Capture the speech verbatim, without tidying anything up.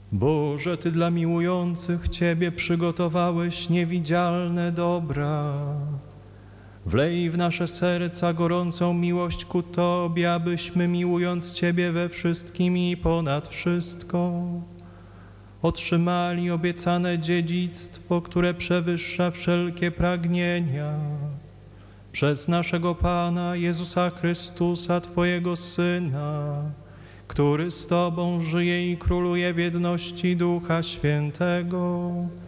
Boże, Ty dla miłujących Ciebie przygotowałeś niewidzialne dobra. Wlej w nasze serca gorącą miłość ku Tobie, abyśmy miłując Ciebie we wszystkim i ponad wszystko otrzymali obiecane dziedzictwo, które przewyższa wszelkie pragnienia. Przez naszego Pana Jezusa Chrystusa, Twojego Syna, który z Tobą żyje i króluje w jedności Ducha Świętego,